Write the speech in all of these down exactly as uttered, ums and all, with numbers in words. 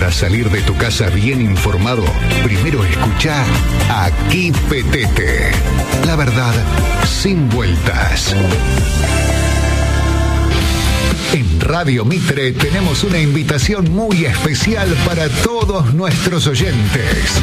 Para salir de tu casa bien informado, primero escuchá Aquí Petete. La verdad, sin vueltas. En Radio Mitre tenemos una invitación muy especial para todos nuestros oyentes.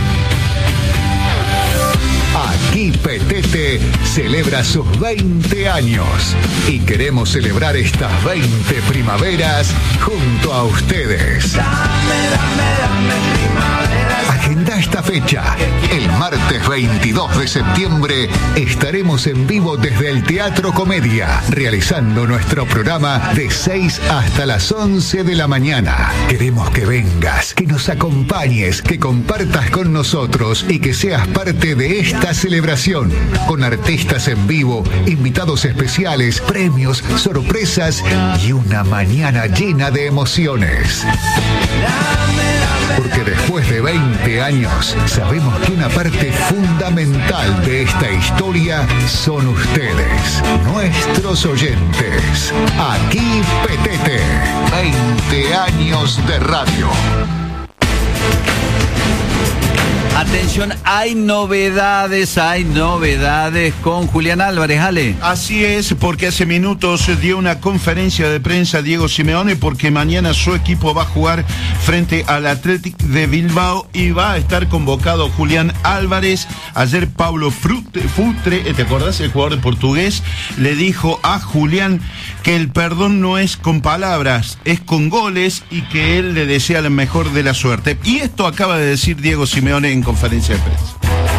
Aquí Petete celebra sus veinte años y queremos celebrar estas veinte primaveras junto a ustedes. Dame, dame, dame primavera. Agenda esta fecha. El martes veintidós de septiembre estaremos en vivo desde el Teatro Comedia, realizando nuestro programa de seis hasta las once de la mañana. Queremos que vengas, que nos acompañes, que compartas con nosotros y que seas parte de esta celebración, con artistas en vivo, invitados especiales, premios, sorpresas y una mañana llena de emociones. Porque después de veinte años, sabemos que una parte fundamental de esta historia son ustedes, nuestros oyentes. Aquí Petete, veinte años de radio. Atención, hay novedades, hay novedades con Julián Álvarez, Ale. Así es, porque hace minutos dio una conferencia de prensa Diego Simeone, porque mañana su equipo va a jugar frente al Athletic de Bilbao y va a estar convocado Julián Álvarez. Ayer Paulo Futre, ¿te acordás? El jugador portugués le dijo a Julián que el perdón no es con palabras, es con goles, y que él le desea la mejor de la suerte. Y esto acaba de decir Diego Simeone en conferencia de prensa.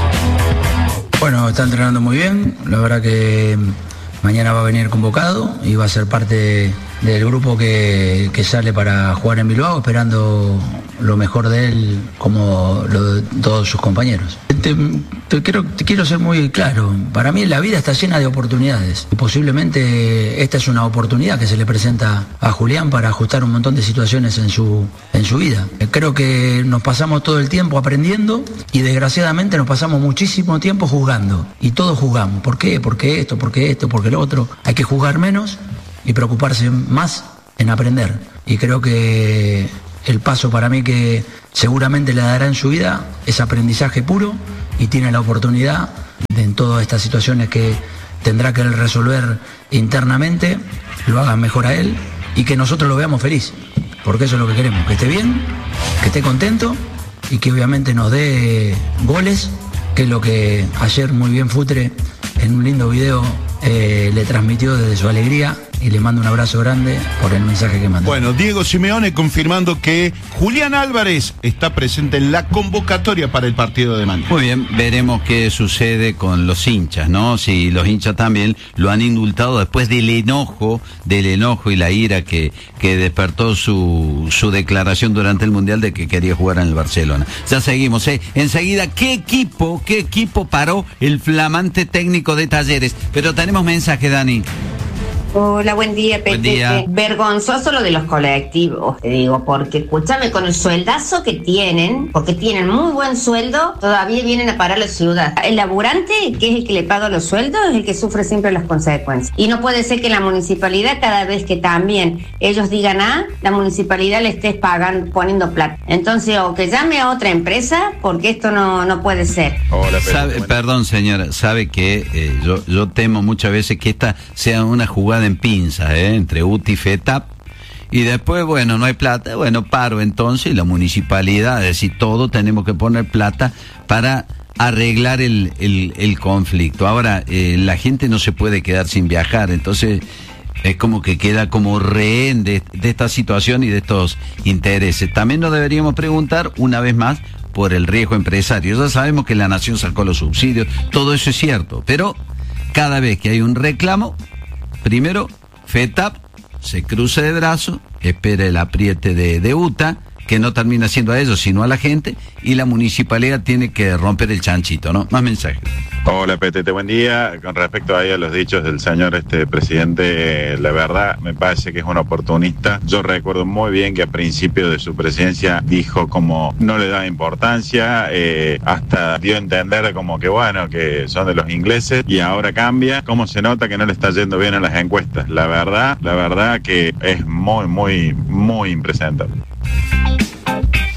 Bueno, está entrenando muy bien, la verdad que mañana va a venir convocado y va a ser parte del grupo que, que sale para jugar en Bilbao, esperando lo mejor de él como lo de todos sus compañeros. Te, te, quiero, te quiero ser muy claro, para mí la vida está llena de oportunidades y posiblemente esta es una oportunidad que se le presenta a Julián para ajustar un montón de situaciones en su, en su vida. Creo que nos pasamos todo el tiempo aprendiendo y desgraciadamente nos pasamos muchísimo tiempo juzgando, y todos juzgamos. ¿Por qué? ¿Por qué esto? ¿Por qué esto? ¿Por qué lo otro? Hay que juzgar menos y preocuparse más en aprender, y creo que el paso para mí que seguramente le dará en su vida es aprendizaje puro, y tiene la oportunidad de, en todas estas situaciones que tendrá que él resolver internamente, lo haga mejor a él y que nosotros lo veamos feliz, porque eso es lo que queremos, que esté bien, que esté contento y que obviamente nos dé goles, que es lo que ayer muy bien Futre en un lindo video eh, le transmitió desde su alegría, y le mando un abrazo grande por el mensaje que mandó. Bueno, Diego Simeone confirmando que Julián Álvarez está presente en la convocatoria para el partido de mañana. Muy bien, veremos qué sucede con los hinchas, ¿no? Si los hinchas también lo han indultado después del enojo, del enojo y la ira que, que despertó su, su declaración durante el Mundial de que quería jugar en el Barcelona. Ya seguimos, ¿eh? Enseguida, ¿qué equipo, qué equipo paró el flamante técnico de Talleres? Pero tenemos mensaje, Dani. Hola, buen día, Petete. Buen día. Vergonzoso lo de los colectivos, te digo, porque escúchame, con el sueldazo que tienen, porque tienen muy buen sueldo, todavía vienen a parar la ciudad. El laburante, que es el que le paga los sueldos, es el que sufre siempre las consecuencias. Y no puede ser que la municipalidad, cada vez que también ellos digan A, la municipalidad le esté pagando, poniendo plata. Entonces, o que llame a otra empresa, porque esto no, no puede ser. Hola, Sabe, perdón, señora, sabe que eh, yo, yo temo muchas veces que esta sea una jugada en pinza, ¿eh? Entre U T I y FETAP, y después, bueno, no hay plata, bueno, paro entonces, y la municipalidad, es decir, todo tenemos que poner plata para arreglar el, el, el conflicto. Ahora, eh, la gente no se puede quedar sin viajar, entonces es como que queda como rehén de, de esta situación y de estos intereses. También nos deberíamos preguntar, una vez más, por el riesgo empresario. Ya sabemos que la nación sacó los subsidios, todo eso es cierto, pero cada vez que hay un reclamo, primero, FETAP se cruza de brazos, espera el apriete de, de U T A, que no termina siendo a ellos, sino a la gente, y la municipalidad tiene que romper el chanchito, ¿no? Más mensajes. Hola, Petete, buen día. Con respecto ahí a los dichos del señor este presidente, eh, la verdad me parece que es un oportunista. Yo recuerdo muy bien que a principio de su presidencia dijo como no le da importancia, eh, hasta dio a entender como que bueno, que son de los ingleses, y ahora cambia. ¿Cómo se nota que no le está yendo bien a las encuestas? La verdad, la verdad que es muy, muy, muy impresentable.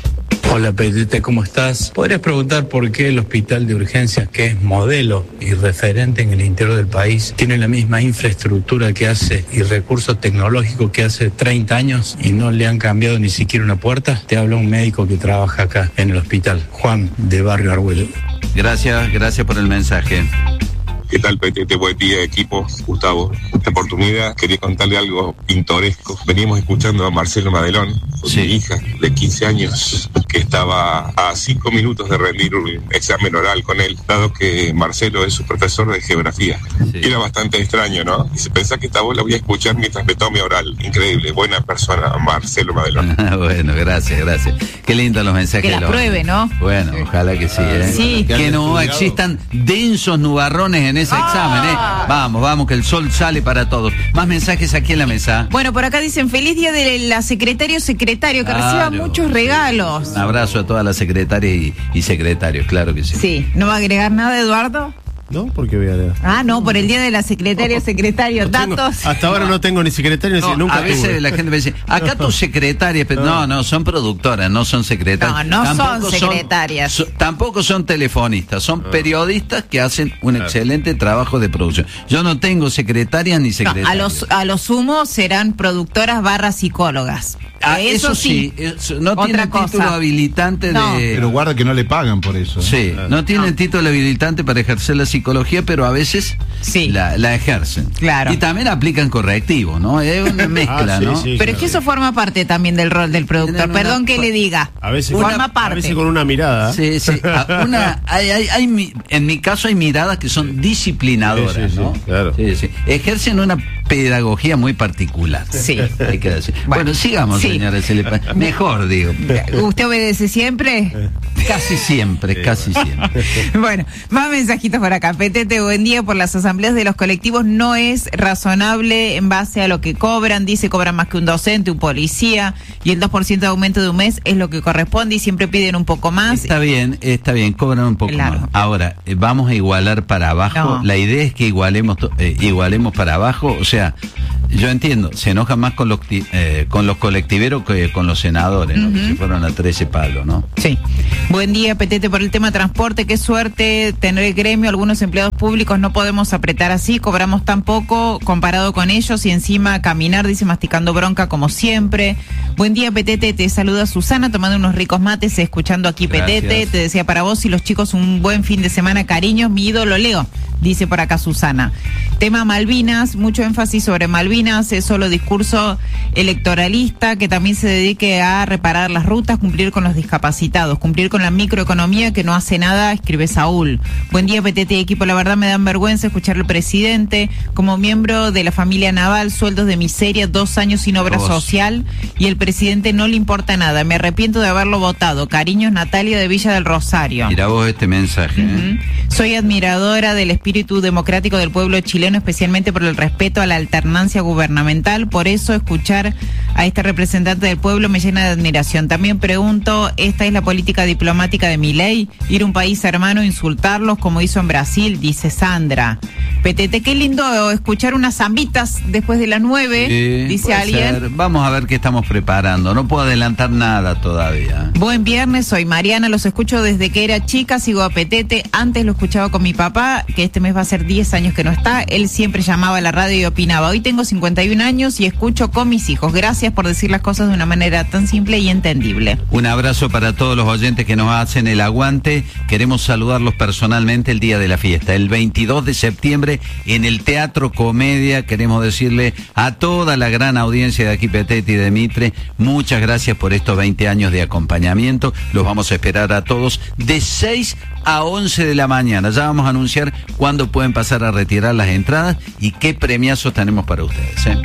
Hola Petete, ¿cómo estás? ¿Podrías preguntar por qué el hospital de urgencias, que es modelo y referente en el interior del país, tiene la misma infraestructura que hace y recursos tecnológicos que hace treinta años y no le han cambiado ni siquiera una puerta? Te habla un médico que trabaja acá en el hospital, Juan, de Barrio Arguello. Gracias, gracias por el mensaje. ¿Qué tal, Petete? Buen día, equipo. Gustavo, esta oportunidad quería contarle algo pintoresco. Veníamos escuchando a Marcelo Madelón, sí. mi hija de quince años, que estaba a cinco minutos de rendir un examen oral con él, dado que Marcelo es su profesor de geografía. Sí. Era bastante extraño, ¿no? Y se pensaba que esta voz la voy a escuchar mientras me tome oral. Increíble, buena persona, Marcelo Madelón. Bueno, gracias, gracias. Qué lindo los mensajes. Que la pruebe, ¿no? Bueno, ojalá que sí, ¿eh? Sí. Que no existan densos nubarrones en ese examen, ¿eh? Vamos, vamos, que el sol sale para todos. Más mensajes aquí en la mesa. Bueno, por acá dicen, feliz día de la secretaria o secretario, que Claro, reciba muchos regalos. Un abrazo a todas las secretarias y, y secretarios, claro que sí. Sí, ¿no va a agregar nada, Eduardo? No, porque voy a leer. Ah, no, por el día de la secretaria o secretario, No tengo- datos. hasta ahora no tengo ni secretario, No, ni nunca a veces tuve. la gente me dice, acá tu secretaria, pero no, no, son productoras, no son secretarias. No, no son Tampoco secretarias. so- tampoco son telefonistas, son periodistas que hacen un excelente trabajo de producción. Yo no tengo secretarias ni No, secretarios. a los a los sumos serán productoras barra psicólogas. Ah, eso, sí, eso- no Otra tienen cosa. título habilitante No. de... Pero guarda que no le pagan por eso. ¿eh? Sí, no tienen título habilitante para ejercer la psicología, pero a veces Sí. la, la ejercen. Claro. Y también aplican correctivos, ¿no? Es una mezcla, Ah, sí, ¿no? sí. Pero es que eso forma parte también del rol del productor. Tienen una- Perdón que le diga. A veces, forma a parte. veces con una mirada. Sí, sí. Ah, Una, hay, hay, hay mi- en mi caso hay miradas que son disciplinadoras, Sí, sí, sí, ¿no? claro. Sí, sí. Ejercen una pedagogía muy particular. Sí. Hay que decir. Bueno, Bueno, sigamos, sí. señores. se le pa- Mejor, digo. ¿Usted obedece siempre? Casi siempre, casi siempre. Bueno, más mensajitos por acá. Petete, buen día. Por las asambleas de los colectivos no es razonable en base a lo que cobran. Dice, cobran más que un docente, un policía, y el dos por ciento de aumento de un mes es lo que corresponde y siempre piden un poco más. Está bien, está bien, cobran un poco Claro. más. Ahora, eh, vamos a igualar para abajo. No. La idea es que igualemos to- eh, igualemos para abajo. O sea, yo entiendo, se enojan más con los, ti- eh, con los colectiveros que con los senadores, ¿no? Que se fueron a trece palos, ¿no? Sí. Buen día, Petete, por el tema transporte. Qué suerte tener el gremio. Algunos empleados públicos no podemos apretar así. Cobramos tan poco comparado con ellos y encima caminar, dice, masticando bronca como siempre. Buen día, Petete. Te saluda Susana tomando unos ricos mates, escuchando aquí Gracias. Petete. Te decía para vos y los chicos un buen fin de semana. Cariños, mi ídolo Leo, dice por acá Susana. Tema Malvinas, mucho énfasis sobre Malvinas. Es solo discurso electoralista, que también se dedique a reparar las rutas, cumplir con los discapacitados, cumplir con la microeconomía que no hace nada, escribe Saúl. Buen día, Petete y equipo. La verdad me dan vergüenza escuchar al presidente. Como miembro de la familia naval, sueldos de miseria, dos años sin obra Dos. social y el presidente no le importa nada. Me arrepiento de haberlo votado. Cariños, Natalia de Villa del Rosario. Mira vos este mensaje. ¿eh? Ujú. Soy admiradora del espíritu democrático del pueblo chileno, especialmente por el respeto a la alternancia gubernamental. Por eso escuchar a este representante del pueblo me llena de admiración. También pregunto, ¿esta es la política diplomática de Milei? Ir a un país hermano, insultarlos como hizo en Brasil, dice Sandra. Petete, qué lindo escuchar unas zambitas después de las nueve, Sí, dice puede alguien. ser. Vamos a ver qué estamos preparando. No puedo adelantar nada todavía. Buen viernes, soy Mariana, los escucho desde que era chica, sigo a Petete, antes lo escuchaba con mi papá, que este mes va a ser diez años que no está, él siempre llamaba a la radio y opinaba. Hoy tengo cincuenta y un años y escucho con mis hijos. Gracias por decir las cosas de una manera tan simple y entendible. Un abrazo para todos los oyentes que nos hacen el aguante. Queremos saludarlos personalmente el día de la fiesta, el veintidós de septiembre en el Teatro Comedia. Queremos decirle a toda la gran audiencia de aquí, Petete y de Mitre, muchas gracias por estos veinte años de acompañamiento. Los vamos a esperar a todos de seis a once de la mañana. Ya vamos a anunciar cuándo pueden pasar a retirar las entradas y qué premiazos tenemos para ustedes, ¿eh?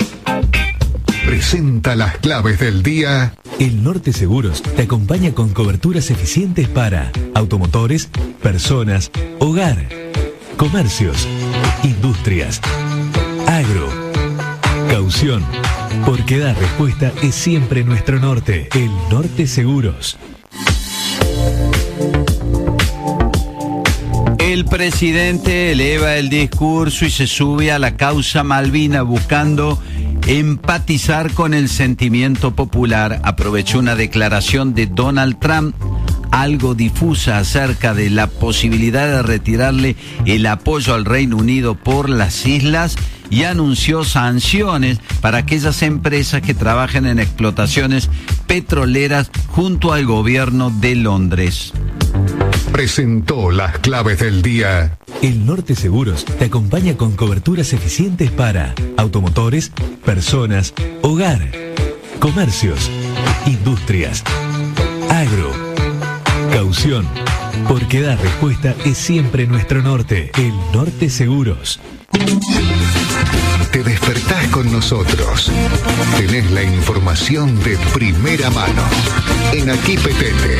Presenta las claves del día. El Norte Seguros te acompaña con coberturas eficientes para automotores, personas, hogar, comercios, industrias, agro, caución. Porque dar respuesta es siempre nuestro norte. El Norte Seguros. El presidente eleva el discurso y se sube a la causa Malvina buscando empatizar con el sentimiento popular. Aprovechó una declaración de Donald Trump algo difusa acerca de la posibilidad de retirarle el apoyo al Reino Unido por las islas y anunció sanciones para aquellas empresas que trabajen en explotaciones petroleras junto al gobierno de Londres. Presentó las claves del día. El Norte Seguros te acompaña con coberturas eficientes para automotores, personas, hogar, comercios, industrias, agro, caución. Porque dar respuesta es siempre nuestro norte. El Norte Seguros. Te despertás con nosotros. Tenés la información de primera mano. En Aquí Petete.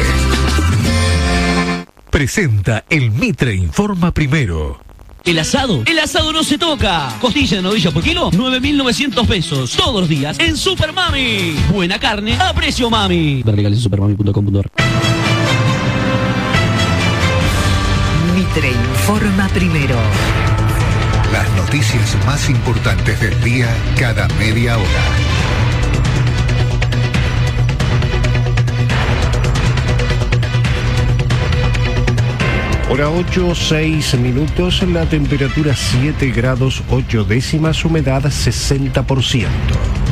Presenta el Mitre Informa Primero. El asado, el asado no se toca. Costilla de novilla por kilo, nueve mil novecientos pesos. Todos los días en Super Mami. Buena carne a precio mami. Verticales en supermami punto com punto ar. Mitre Informa Primero. Las noticias más importantes del día cada media hora. Hora ocho, seis minutos, la temperatura siete grados ocho décimas, humedad sesenta por ciento.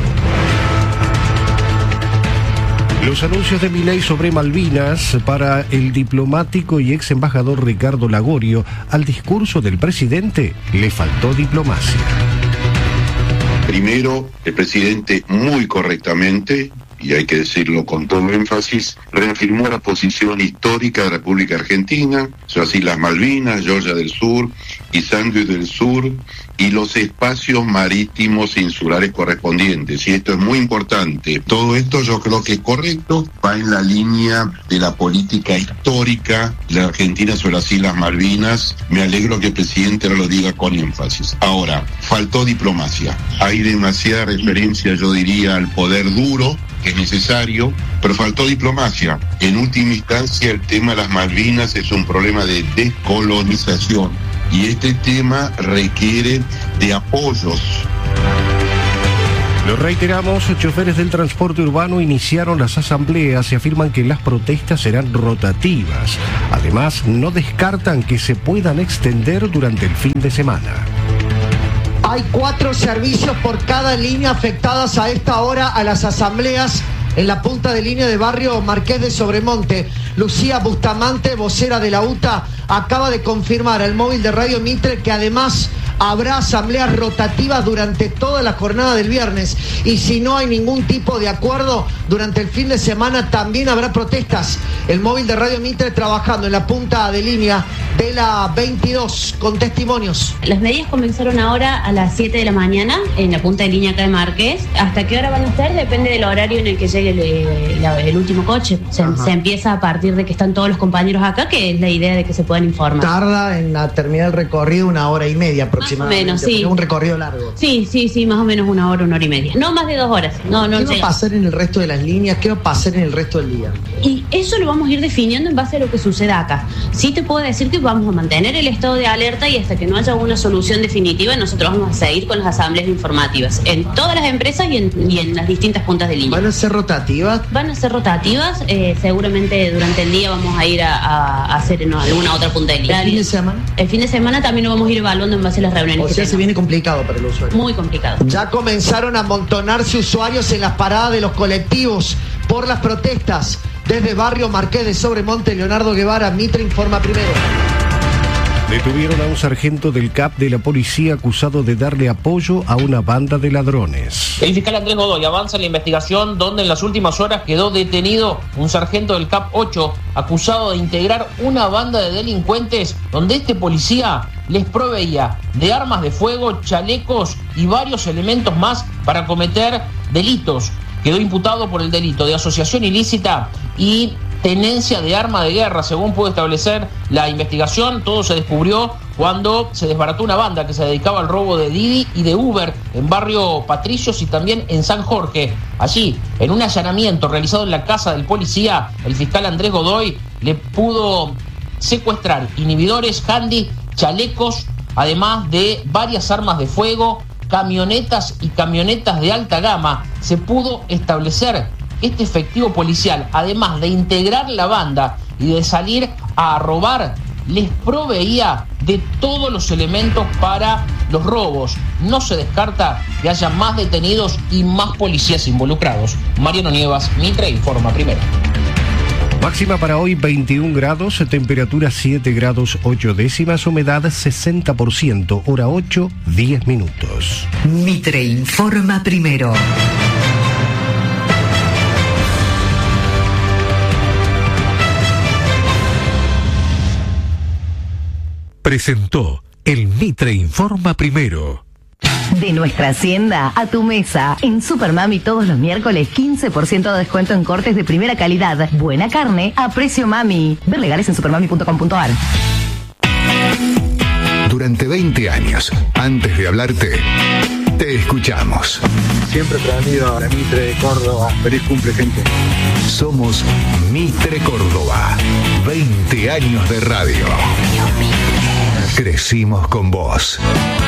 Los anuncios de Milei sobre Malvinas para el diplomático y ex embajador Ricardo Lagorio, al discurso del presidente le faltó diplomacia. Primero, el presidente muy correctamente, y hay que decirlo con todo énfasis, reafirmó la posición histórica de la República Argentina, las Islas Malvinas, Georgia del Sur y Sandwich del Sur, y los espacios marítimos insulares correspondientes. Y esto es muy importante. Todo esto yo creo que es correcto, va en la línea de la política histórica de la Argentina sobre las Islas Malvinas. Me alegro que el presidente ahora lo diga con énfasis. Ahora, faltó diplomacia. Hay demasiada referencia, yo diría, al poder duro, que es necesario, pero faltó diplomacia. En última instancia, el tema de las Malvinas es un problema de descolonización y este tema requiere de apoyos. Lo reiteramos, choferes del transporte urbano iniciaron las asambleas y afirman que las protestas serán rotativas. Además, no descartan que se puedan extender durante el fin de semana. Hay cuatro servicios por cada línea afectadas a esta hora a las asambleas en la punta de línea de barrio Marqués de Sobremonte. Lucía Bustamante, vocera de la U T A, acaba de confirmar al móvil de Radio Mitre que además habrá asambleas rotativas durante toda la jornada del viernes. Y si no hay ningún tipo de acuerdo, durante el fin de semana también habrá protestas. El móvil de Radio Mitre trabajando en la punta de línea de la veintidós con testimonios. Las medidas comenzaron ahora a las siete de la mañana en la punta de línea acá de Marqués. ¿Hasta qué hora van a ser? Depende del horario en el que llegue el, el, el último coche. Se, se empieza a partir de que están todos los compañeros acá, que es la idea de que se puedan informar. Tarda en la, terminar el recorrido una hora y media aproximadamente. Más o menos, sí. Un recorrido largo. Sí, sí, sí, más o menos una hora, una hora y media. No más de dos horas. No, no ¿Qué va llega. a pasar en el resto de las líneas? ¿Qué va a pasar en el resto del día? Y eso lo vamos a ir definiendo en base a lo que suceda acá. Sí te puedo decir que vamos a mantener el estado de alerta y hasta que no haya una solución definitiva, nosotros vamos a seguir con las asambleas informativas en todas las empresas y en, y en las distintas puntas de línea. ¿Van a ser rotativas? Van a ser rotativas. Eh, seguramente durante el día vamos a ir a, a, a hacer en alguna otra punta de línea. ¿El fin de semana? El fin de semana también lo vamos a ir evaluando en base a las reuniones. O sea, se viene complicado para el usuario. Muy complicado. Ya comenzaron a amontonarse usuarios en las paradas de los colectivos por las protestas. Desde Barrio Marqués de Sobremonte, Leonardo Guevara, Mitre Informa Primero. Detuvieron a un sargento del C A P de la policía acusado de darle apoyo a una banda de ladrones. El fiscal Andrés Godoy avanza en la investigación donde en las últimas horas quedó detenido un sargento del C A P ocho acusado de integrar una banda de delincuentes donde este policía les proveía de armas de fuego, chalecos y varios elementos más para cometer delitos. Quedó imputado por el delito de asociación ilícita y tenencia de arma de guerra, según pudo establecer la investigación. Todo se descubrió cuando se desbarató una banda que se dedicaba al robo de Didi y de Uber en barrio Patricios y también en San Jorge. Allí, en un allanamiento realizado en la casa del policía, el fiscal Andrés Godoy le pudo secuestrar inhibidores, handy, chalecos, además de varias armas de fuego, camionetas y camionetas de alta gama. Se pudo establecer este efectivo policial, además de integrar la banda y de salir a robar, les proveía de todos los elementos para los robos. No se descarta que haya más detenidos y más policías involucrados. Mariano Nievas, Mitre Informa Primero. Máxima para hoy veintiún grados, temperatura siete grados ocho décimas, humedad sesenta por ciento, hora ocho, diez minutos. Mitre Informa Primero. Presentó el Mitre Informa Primero. De nuestra hacienda a tu mesa. En Supermami todos los miércoles quince por ciento de descuento en cortes de primera calidad. Buena carne a precio mami. Ver legales en supermami punto com punto ar. Durante veinte años, antes de hablarte, te escuchamos. Siempre prendido a la Mitre de Córdoba. Feliz cumple, gente. Somos Mitre Córdoba. veinte años de radio. Crecimos con vos.